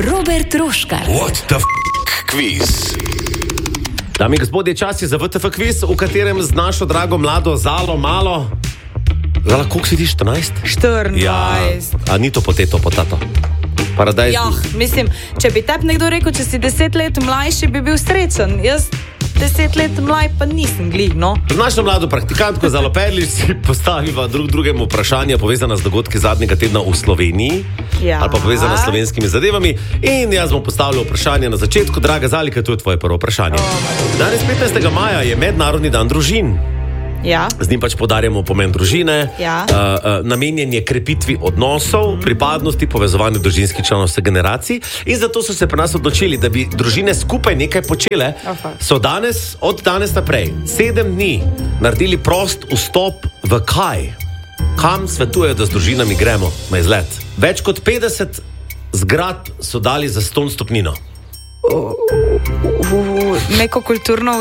Robert Roškar. What the quiz? Dame in gospodje, čas je za VTF kviz, v katerem z našo drago mlado Zalo malo... Zala, koliko si ti, 14? 14. Ja, a ni to potato? Paradajz. Ja, mislim, če bi tebi nekdo rekel, če si 10 let mlajši, bi bil srečen. Jaz 10 let mlaj pa nisem glih, no. Pred našo mlado praktikantko Zalo Perlič si postaviva drugemu vprašanje povezana z dogodki zadnjega tedna v Sloveniji. Ja. Ali pa povezana s slovenskimi zadevami. In jaz bom postavljal vprašanje na začetku. Draga Zalika, to je tvoje prvo vprašanje. Danes 15. maja je Mednarodni dan družin. Ja. Z njim pač podarjamo pomen družine, Ja. namenjen je krepitvi odnosov, pripadnosti, povezovanju družinskih članov vseh generacij. In zato so se pri nas odločili, da bi družine skupaj nekaj počele. So od danes naprej 7 dni naredili prost vstop v kaj? Kam svetujejo, da z družinami gremo na izlet? Več kot 50 zgradb so dali za 100 stopnino. Neko kulturno